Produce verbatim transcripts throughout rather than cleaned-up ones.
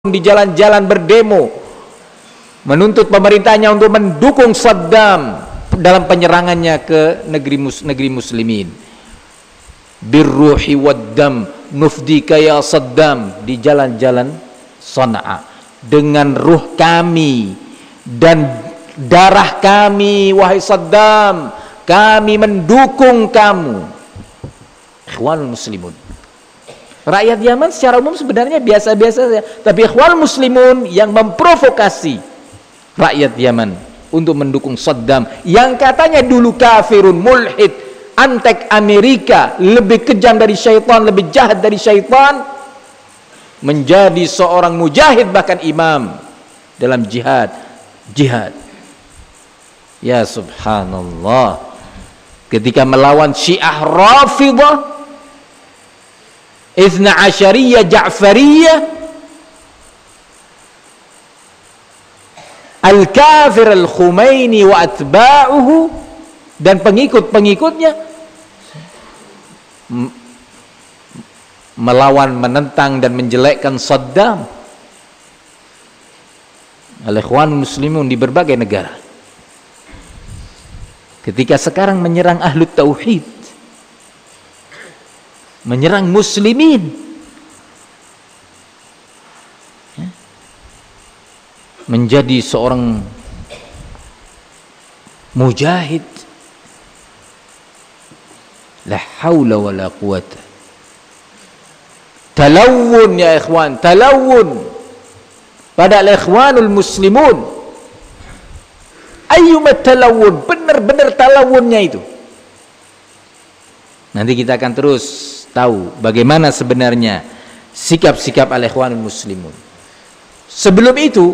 di jalan-jalan berdemo menuntut pemerintahnya untuk mendukung Saddam dalam penyerangannya ke negeri, mus negeri muslimin. Birruhi waddam nufdika ya Saddam, di jalan-jalan Sana'a, dengan ruh kami dan darah kami wahai Saddam, kami mendukung kamu. Ikhwanul muslimun, rakyat Yaman secara umum sebenarnya biasa-biasa saja, tapi Ikhwanul muslimun yang memprovokasi rakyat Yaman untuk mendukung Saddam yang katanya dulu kafirun, mulhid, antek Amerika, lebih kejam dari syaitan, lebih jahat dari syaitan, menjadi seorang mujahid, bahkan imam dalam jihad jihad ya subhanallah, ketika melawan Syiah Rafidah, Ithna Asyariyah Ja'fariyah, Al-Kafir Al-Khumaini wa atba'uhu, dan pengikut-pengikutnya melawan, menentang dan menjelekkan Saddam. Al-Ikhwan muslimun di berbagai negara. Ketika sekarang menyerang ahlu tauhid, menyerang muslimin, menjadi seorang mujahid, la haula wala quwata. Talawun ya ikhwan, talawun pada al-ikhwanul muslimun. Ayyumat talawun, benar-benar talawunnya itu. Nanti kita akan terus tahu bagaimana sebenarnya sikap-sikap al-ikhwanul muslimun. Sebelum itu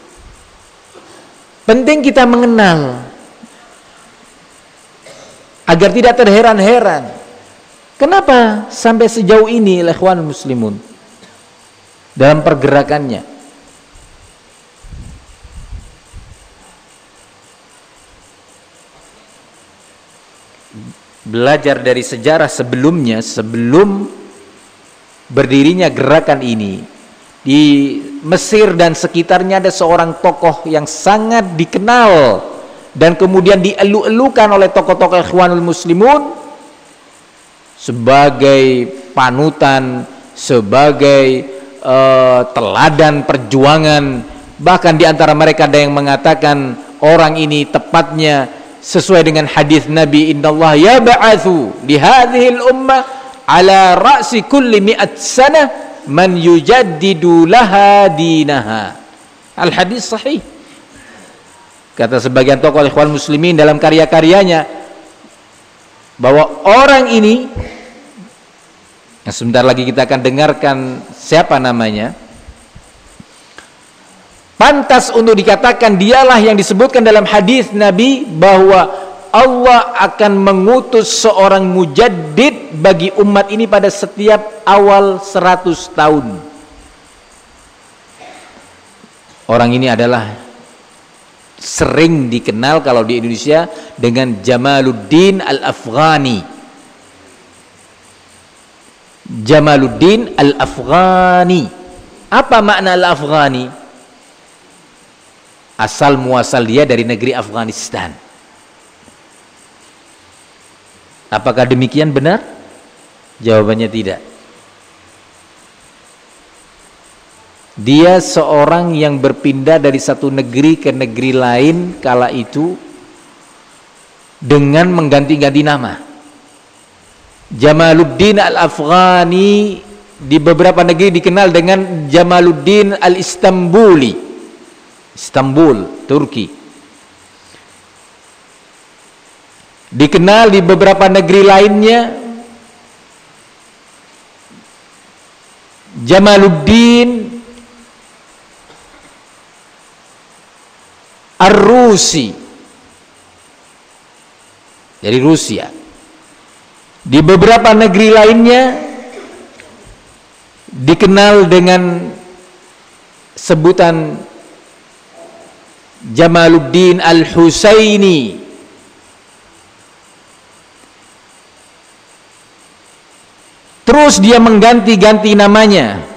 penting kita mengenal agar tidak terheran-heran kenapa sampai sejauh ini al-ikhwanul muslimun dalam pergerakannya. Belajar dari sejarah sebelumnya, sebelum berdirinya gerakan ini, di Mesir dan sekitarnya ada seorang tokoh yang sangat dikenal dan kemudian dielu-elukan oleh tokoh-tokoh Ikhwanul Muslimun sebagai panutan, sebagai uh, teladan perjuangan. Bahkan di antara mereka ada yang mengatakan orang ini tepatnya sesuai dengan hadis Nabi, innallaha yab'atsu li hadhil ummah ala ra'si kulli mi'at sanah man yujaddidu laha dinaha. Al hadis sahih. Kata sebagian tokoh ikhwan muslimin dalam karya-karyanya bahwa orang ini, nah sebentar lagi kita akan dengarkan siapa namanya, pantas untuk dikatakan dialah yang disebutkan dalam hadis Nabi bahwa Allah akan mengutus seorang mujaddid bagi umat ini pada setiap awal seratus tahun. Orang ini adalah sering dikenal kalau di Indonesia dengan Jamaluddin Al-Afghani. Jamaluddin Al-Afghani. Apa makna Al-Afghani? Asal muasal dia dari negeri Afghanistan. Apakah demikian benar? Jawabannya tidak. Dia seorang yang berpindah dari satu negeri ke negeri lain kala itu dengan mengganti-ganti nama. Jamaluddin Al-Afghani di beberapa negeri dikenal dengan Jamaluddin Al-Istambuli, Istanbul, Turki. Dikenal di beberapa negeri lainnya Jamaluddin Ar-Rusi dari Rusia. Di beberapa negeri lainnya dikenal dengan sebutan Jamaluddin Al-Husaini. Terus dia mengganti-ganti namanya.